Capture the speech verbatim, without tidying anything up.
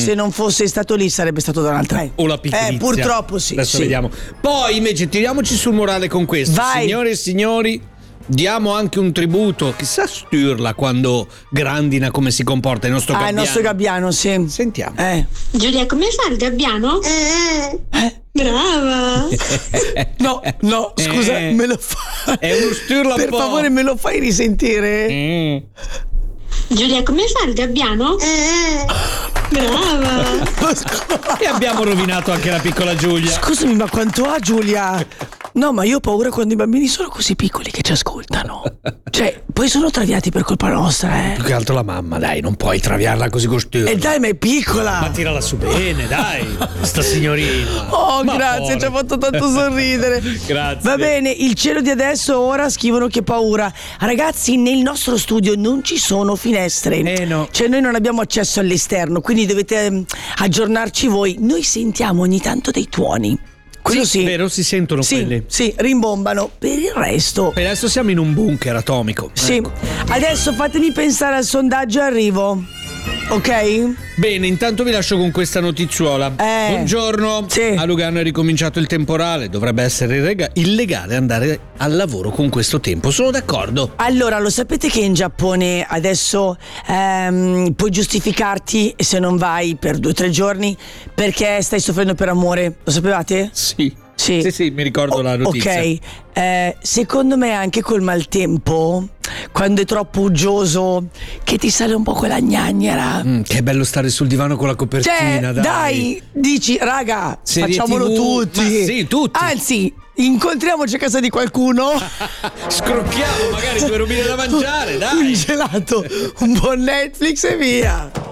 se non fosse stato lì sarebbe stato Donald Trump. O la piccolizia. Eh, purtroppo sì. Adesso sì. vediamo. Poi invece tiriamoci sul morale con questo. Vai. Signore e signori, diamo anche un tributo. Chissà Sturla quando grandina come si comporta il nostro ah, gabbiano. il nostro gabbiano, sì. Sentiamo. Eh. Giulia, come fa il gabbiano? Eh. Brava. No, no, scusa, Eh. me lo fai. È uno Sturla un Per po'. favore, me lo fai risentire? Mm. Giulia, come fa il gabbiano? Brava. E abbiamo rovinato anche la piccola Giulia. Scusami, ma quanto ha Giulia? No, ma io ho paura quando i bambini sono così piccoli che ci ascoltano. Cioè, poi sono traviati per colpa nostra, eh. Più che altro la mamma, dai, non puoi traviarla così con Sturla. E dai, ma è piccola. Ma tirala su bene, dai, sta signorina. Oh, Ma grazie, porca. ci ha fatto tanto sorridere. Grazie. Va bene, il cielo di adesso ora scrivono che paura. Ragazzi, nel nostro studio non ci sono finestre. Eh no. Cioè noi non abbiamo accesso all'esterno, quindi dovete ehm, aggiornarci voi. Noi sentiamo ogni tanto dei tuoni. Quello sì. Vero, si sentono Sì, quelli. sì, rimbombano. Per il resto. Per adesso siamo in un bunker atomico. Sì. Ecco. Adesso fatemi pensare al sondaggio e arrivo. Ok? Bene, intanto vi lascio con questa notizuola. Eh. Buongiorno. Sì. A Lugano è ricominciato il temporale. Dovrebbe essere irrega- illegale andare al lavoro con questo tempo. Sono d'accordo. Allora, lo sapete che in Giappone adesso ehm, puoi giustificarti se non vai per due o tre giorni perché stai soffrendo per amore? Lo sapevate? Sì. Sì, Sì, sì, mi ricordo la notizia. Ok, eh, secondo me anche col maltempo, quando è troppo uggioso, che ti sale un po' quella gnagnera. Mm, che bello stare sul divano con la copertina, Cioè, dai. dai, dici, raga, Serie facciamolo tivù, tutti. ma sì, tutti. Anzi, incontriamoci a casa di qualcuno. Scrocchiamo magari due robine da mangiare, dai. Un gelato, un buon Netflix e via.